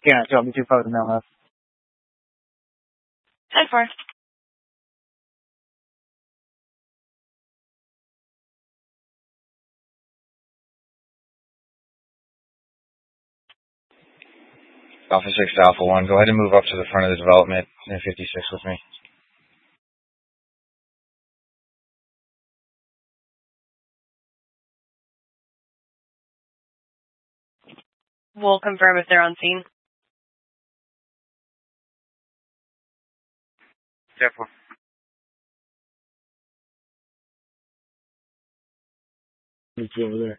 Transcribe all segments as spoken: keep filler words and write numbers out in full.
Can't drop me too far to the mailhouse. ten four. Alpha six to Alpha one, go ahead and move up to the front of the development in fifty-six with me. We'll confirm if they're on scene. ten four. It's over there.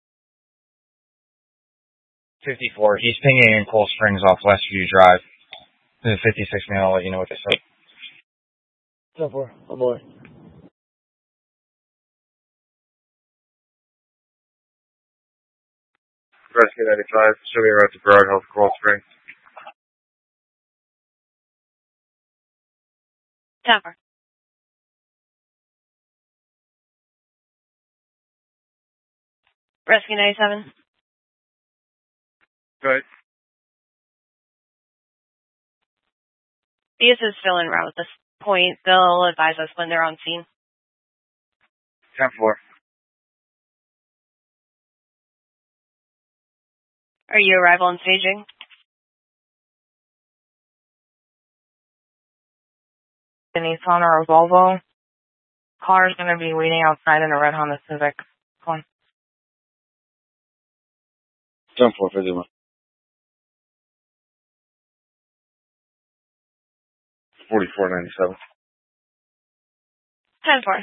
fifty-four, he's pinging in Cold Springs off Westview Drive. The fifty-six man, I'll let you know what they say. ten four. Oh boy. Rescue ninety-five, show me around to Broad Health, Cold Springs. ten four. Rescue ninety-seven. Good. B S is still en route at this point. They'll advise us when they're on scene. ten four. Are you arrival and staging? The Nissan or a Volvo. Car's going to be waiting outside in a red Honda Civic. Come on. ten four, fifty-one. forty-four ninety-seven. ten four.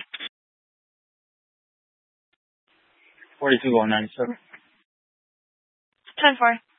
forty-two one ninety-seven. ten four.